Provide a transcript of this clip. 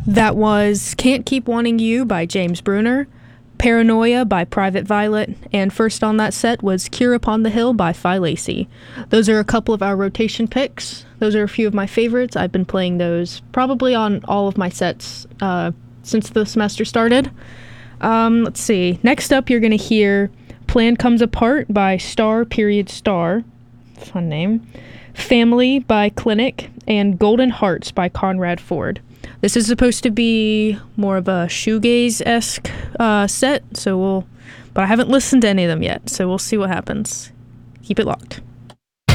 That was Can't Keep Wanting You by James Bruner, Paranoia by Private Violet, and first on that set was Cure Upon the Hill by Phi Lacey. Those are a couple of our rotation picks. Those are a few of my favorites. I've been playing those probably on all of my sets since the semester started. Let's see. Next up, you're going to hear Plan Comes Apart by Star. Fun name. Family by Clinic, and Golden Hearts by Conrad Ford. This is supposed to be more of a shoegaze-esque set, but I haven't listened to any of them yet, so we'll see what happens. Keep it locked.